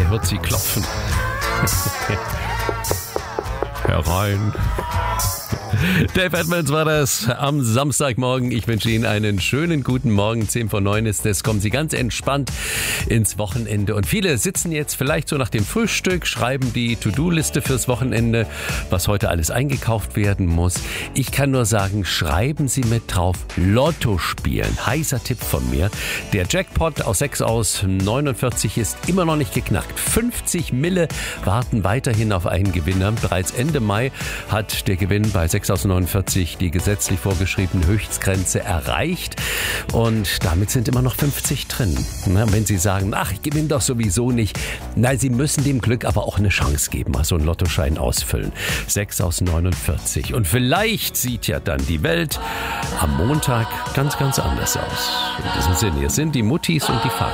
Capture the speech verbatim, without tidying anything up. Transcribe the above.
Er hört sie klopfen. Herein. Dave Edmonds war das am Samstagmorgen. Ich wünsche Ihnen einen schönen guten Morgen. zehn vor neun ist es. Kommen Sie ganz entspannt ins Wochenende. Und viele sitzen jetzt vielleicht so nach dem Frühstück, schreiben die To-Do-Liste fürs Wochenende, was heute alles eingekauft werden muss. Ich kann nur sagen, schreiben Sie mit drauf, Lotto spielen. Heißer Tipp von mir. Der Jackpot aus sechs aus neunundvierzig ist immer noch nicht geknackt. fünfzig Mille warten weiterhin auf einen Gewinner. Bereits Ende Mai hat der Gewinn bei sechs aus neunundvierzig die gesetzlich vorgeschriebene Höchstgrenze erreicht und damit sind immer noch fünfzig drin. Na, wenn Sie sagen, ach, ich gewinne doch sowieso nicht, nein, Sie müssen dem Glück aber auch eine Chance geben, also einen Lottoschein ausfüllen. sechs aus neunundvierzig und vielleicht sieht ja dann die Welt am Montag ganz, ganz anders aus. In diesem Sinne, hier sind die Muttis und die Vater.